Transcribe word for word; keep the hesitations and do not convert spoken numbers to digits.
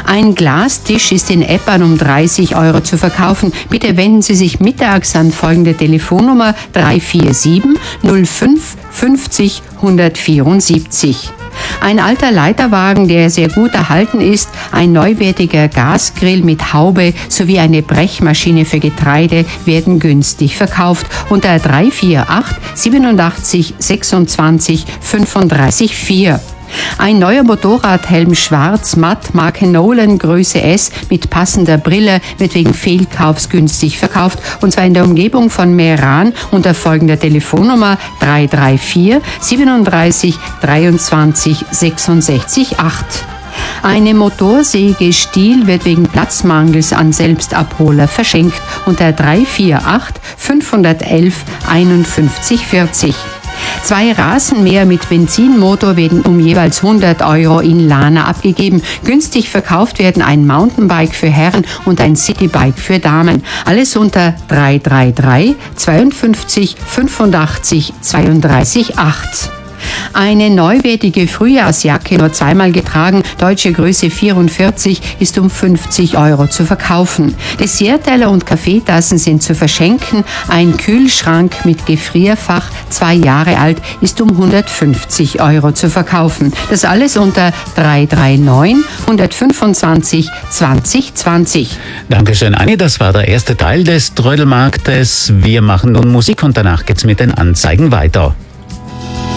Ein Glastisch ist in Eppern um dreißig Euro zu verkaufen. Bitte wenden Sie sich mittags an folgende Telefonnummer drei vier sieben null fünf fünfzig hundertvierundsiebzig. Ein alter Leiterwagen, der sehr gut erhalten ist, ein neuwertiger Gasgrill mit Haube sowie eine Brechmaschine für Getreide werden günstig verkauft unter drei vier acht siebenundachtzig sechsundzwanzig fünfunddreißig vier. Ein neuer Motorradhelm schwarz matt Marke Nolan Größe S mit passender Brille wird wegen Fehlkaufs günstig verkauft, und zwar in der Umgebung von Meran unter folgender Telefonnummer drei drei vier siebenunddreißig dreiundzwanzig sechsundsechzig acht. Eine Motorsäge Stihl wird wegen Platzmangels an Selbstabholer verschenkt unter drei vier acht fünfhundertelf einundfünfzig vierzig. Zwei Rasenmäher mit Benzinmotor werden um jeweils hundert Euro in Lana abgegeben. Günstig verkauft werden ein Mountainbike für Herren und ein Citybike für Damen. Alles unter drei drei drei zweiundfünfzig fünfundachtzig zweiunddreißig acht. Eine neuwertige Frühjahrsjacke, nur zweimal getragen, deutsche Größe vierundvierzig, ist um fünfzig Euro zu verkaufen. Dessertteller und Kaffeetassen sind zu verschenken. Ein Kühlschrank mit Gefrierfach, zwei Jahre alt, ist um hundertfünfzig Euro zu verkaufen. Das alles unter drei drei neun hundertfünfundzwanzig zwanzig zwanzig. Dankeschön, Anni. Das war der erste Teil des Trödelmarktes. Wir machen nun Musik und danach geht's mit den Anzeigen weiter.